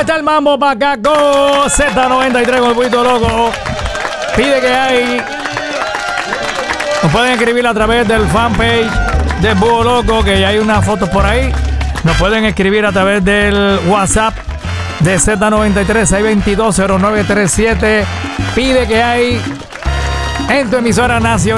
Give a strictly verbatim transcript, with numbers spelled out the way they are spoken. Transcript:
está el mambo macaco? Z noventa y tres con el poquito loco. Pide que hay. Nos pueden escribir a través del fanpage de Búho Loco, que ya hay unas fotos por ahí. Nos pueden escribir a través del WhatsApp de Z noventa y tres, seis dos dos, cero nueve tres siete. Pide que hay en tu emisora nacional.